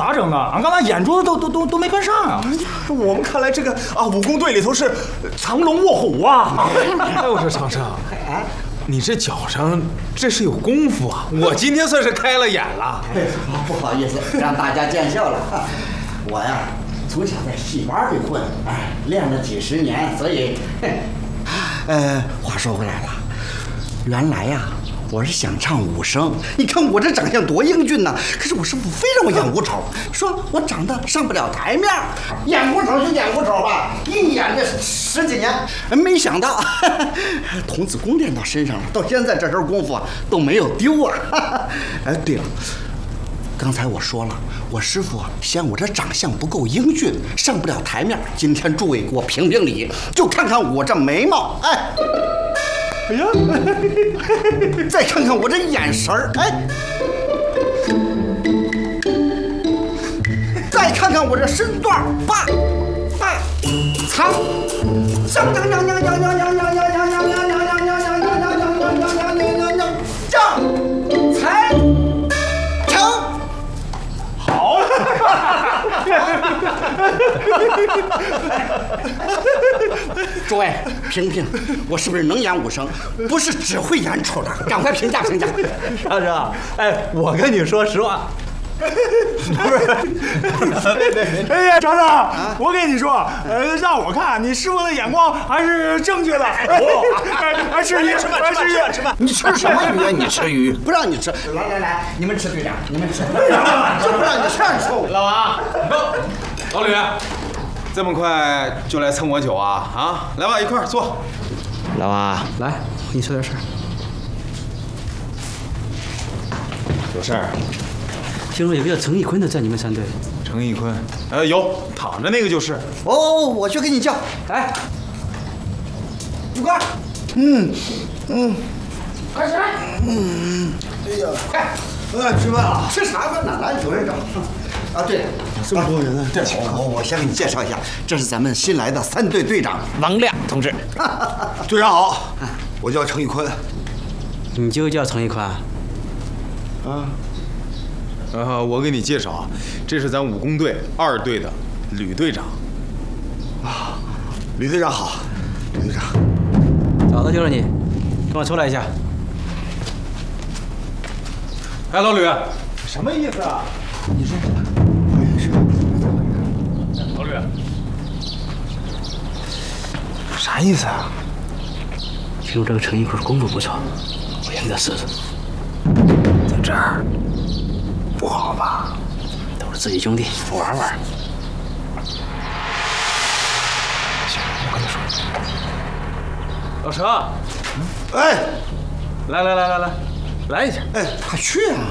咋整啊？俺刚才眼珠子都没跟上啊！ 我们看来这个武工队里头是藏龙卧虎啊！ 哎，我说长生，你这脚上这是有功夫啊！我今天算是开了眼了。 不好意思，让大家见笑了。我呀，从小在戏班里混，练了几十年，所以，话说回来了，原来呀。我是想唱武生，你看我这长相多英俊呐！可是我师傅非让我演武丑，说我长得上不了台面。演武丑就演武丑吧，一演这10几年，没想到童子功练到身上了，到现在这身功夫都没有丢啊！对了，刚才我说了，我师傅嫌我这长相不够英俊，上不了台面。今天诸位给我评评理，就看看我这眉毛，哎呀，再看看我这眼神儿，再看看我这身段，藏，才成，好。诸位，评评我是不是能演武生？不是只会演丑的，赶快评价评价。 长生，我跟你说实话。不是，哎呀，长生，我跟你说，让我看你师傅的眼光还是正确的。吃鱼，吃饭。 你吃什么鱼啊？你吃鱼？不让你吃。来，你们吃队长，你们吃。就不让你吃，说老王，老吕，这么快就来蹭我酒啊？来吧，一块儿坐。 老王，来，我跟你说点事儿。 有事儿？ 听说有个叫程义坤的在你们3队。 程义坤，有，躺着那个就是。 哦，我去给你叫。来，五哥，快起来。哎呀，快，吃饭了。吃啥饭呢？来，队长。对了，这么多人呢。对，我先给你介绍一下，这是咱们新来的3队队长王亮同志。 队长好，我叫程义坤。 你就叫程义坤？ 我给你介绍啊，这是咱武工队2队的吕队长。 吕队长好，吕队长。 找的就是你，跟我出来一下。 哎，老吕，什么意思啊？ 你说。 老吕，啥意思啊？ 听说这个程义坤功夫不错，我让你再试试。 在这儿。不好吧？ 都是自己兄弟，玩玩。 行，我跟他说。老程，来一下。 快去啊！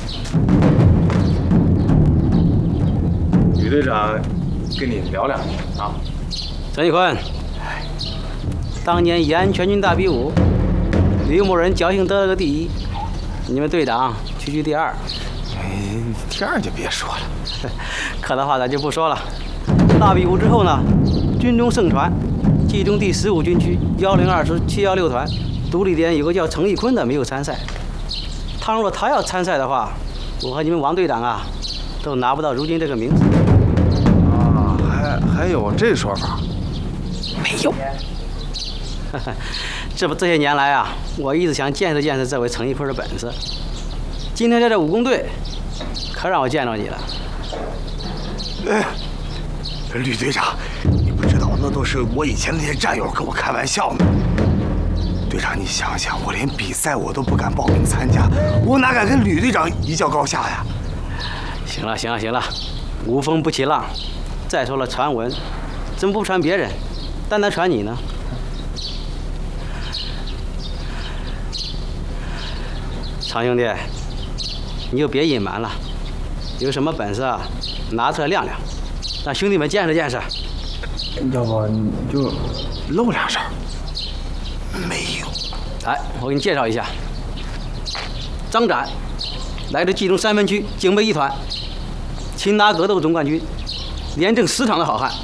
吕队长跟你聊两句啊。 程义坤，当年延安全军大比武，吕某人侥幸得了个第1，你们队长区居第2。 第2就别说了， 客套话咱就不说了。大比武之后呢，军中盛传，冀中第15军区102师716团独立连有个叫程义坤的没有参赛。倘若他要参赛的话，我和你们王队长啊，都拿不到如今这个名字。 还有这说法？ 没有。这些年来啊，我一直想见识见识这位程义坤的本事。今天在这武工队，可让我见到你了。 吕队长，你不知道那都是我以前那些战友跟我开玩笑呢。队长，你想想，我连比赛我都不敢报名参加，我哪敢跟吕队长一较高下呀？ 行了，无风不起浪。再说了，传闻怎么不传别人，单传你呢？常兄弟，你就别隐瞒了，有什么本事啊，拿出来亮亮，让兄弟们见识见识。 要不你就露2手。 没有。 来，我给你介绍一下，张展，来自冀中3分区警备1团，擒拿格斗总冠军，连挣10场的好汉。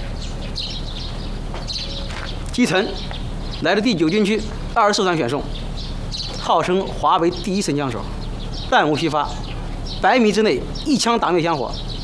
姬晨，来自第9军区24团选送，号称华北第1神枪手，弹无虚发，100米之内一枪打灭香火，